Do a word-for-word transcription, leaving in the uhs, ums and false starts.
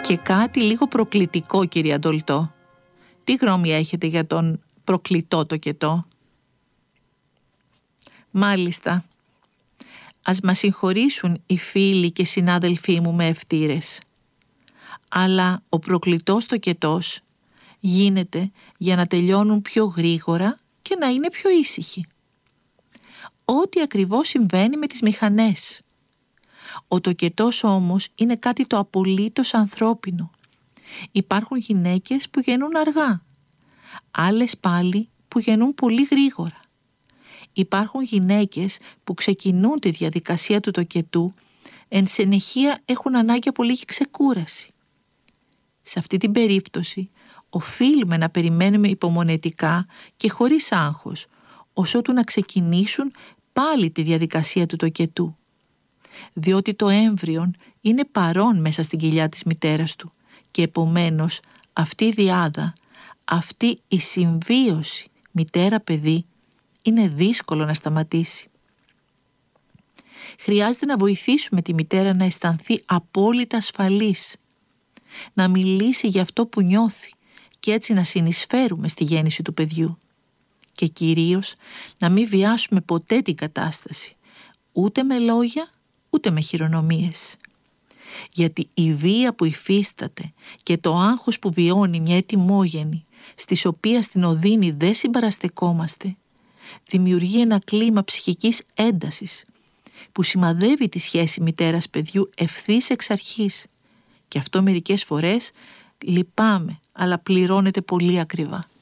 Και κάτι λίγο προκλητικό, κύριε Αντολτό. Τι γνώμη έχετε για τον προκλητό τοκετό? Μάλιστα. Ας μας συγχωρήσουν οι φίλοι και συνάδελφοί μου με ευτήρες. Αλλά ο προκλητός τοκετός γίνεται για να τελειώνουν πιο γρήγορα και να είναι πιο ήσυχοι. Ό,τι ακριβώς συμβαίνει με τις μηχανές. Ο τοκετός όμως είναι κάτι το απολύτως ανθρώπινο. Υπάρχουν γυναίκες που γεννούν αργά, άλλες πάλι που γεννούν πολύ γρήγορα. Υπάρχουν γυναίκες που ξεκινούν τη διαδικασία του τοκετού, εν συνεχεία έχουν ανάγκη από λίγη ξεκούραση. Σε αυτή την περίπτωση οφείλουμε να περιμένουμε υπομονετικά και χωρίς άγχος, ώσοτου να ξεκινήσουν πάλι τη διαδικασία του τοκετού. Διότι το έμβριον είναι παρόν μέσα στην κοιλιά της μητέρας του και επομένως αυτή η διάδα, αυτή η συμβίωση μητέρα-παιδί είναι δύσκολο να σταματήσει. Χρειάζεται να βοηθήσουμε τη μητέρα να αισθανθεί απόλυτα ασφαλής, να μιλήσει για αυτό που νιώθει και έτσι να συνεισφέρουμε στη γέννηση του παιδιού. Και κυρίως να μην βιάσουμε ποτέ την κατάσταση, ούτε με λόγια, ούτε με χειρονομίες. Γιατί η βία που υφίσταται και το άγχος που βιώνει μια ετοιμόγενη, στις οποίες την οδύνη δεν συμπαραστεκόμαστε, δημιουργεί ένα κλίμα ψυχικής έντασης που σημαδεύει τη σχέση μητέρας-παιδιού ευθύς εξ αρχής. Και αυτό μερικές φορές, λυπάμαι, αλλά πληρώνεται πολύ ακριβά.